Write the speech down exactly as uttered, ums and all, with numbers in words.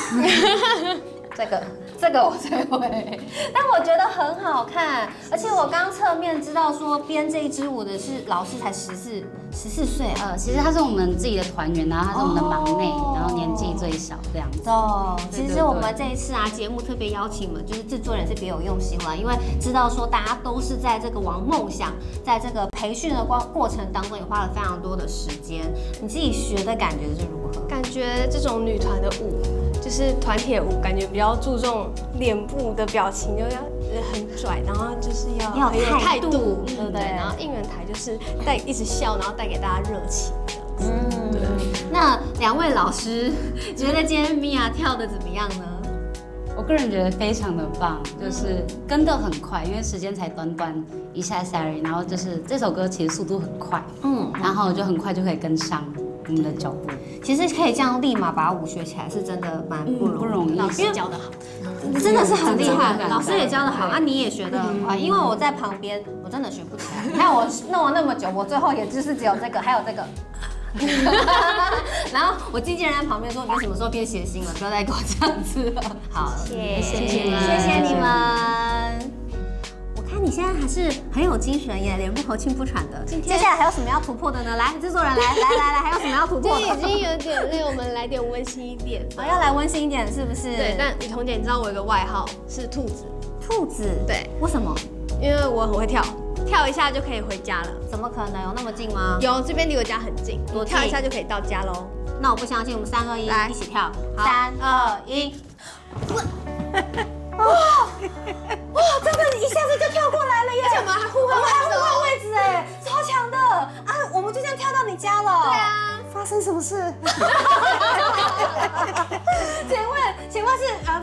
这个这个我最会，但我觉得很好看，而且我刚侧面知道说编这一支舞的是老师才十四十四岁， 呃，其实他是我们自己的团员，然后他是我们的忙内，哦、然后年纪最小这样子。 哦，其实我们这一次啊节目特别邀请我们，就是制作人是别有用心了，因为知道说大家都是在这个往梦想，在这个培训的过过程当中也花了非常多的时间，你自己学的感觉是如何？ 感觉这种女团的舞。就是团体舞，感觉比较注重脸部的表情，就要很拽，然后就是要要很有态度， 对不对？ 然后应援台就是带一直笑，然后带给大家热情。嗯， 对。那两位老师觉得今天米娅跳的怎么样呢？ 我个人觉得非常的棒，就是跟得很快，因为时间才短短一下下而已，然后就是这首歌其实速度很快，嗯，然后就很快就可以跟上你们的脚步。 其实可以这样立马把舞学起来，是真的蛮不容易， 嗯、不容易。 老师教得好， 真的是很厉害，老师也教得好，啊，你也学得很快。因为我在旁边，我真的学不起来。你看我弄了那么久，我最后也就是只有这个，还有这个。然后我经纪人在旁边说：“你什么时候变谐星了？不要再给我这样子了。”好，谢谢谢谢谢谢你们。我看你现在还是很有精神耶，脸不红气不喘的。接下来还有什么要突破的呢？来，制作人来来来来，还有什么要突破的？ 已经有点累，我们来点温馨一点。 哦，要来温馨一点，是不是？ 对，但雨桐姐，你知道我有个外号是兔子。 兔子？ 对， 为什么？ 因为我很会跳。跳一下就可以回家了？ 怎么可能？有那么近吗？ 有，这边离我家很近， 多跳一下就可以到家喽。 那我不相信，我们三二一，一起跳。三二一，哇哇，真的，一下子就跳过来了耶！ 而且我们还互换， 我们还互换位置哎，超强的啊！我们就这样跳到你家了。 对啊， 发生什么事？请问，请问是呃？